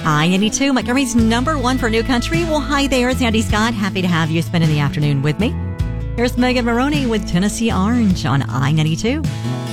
I-92, Montgomery's number one for new country. Well, hi there. It's Andy Scott. Happy to have you spending the afternoon with me. Here's Megan Maroney with Tennessee Orange on I-92.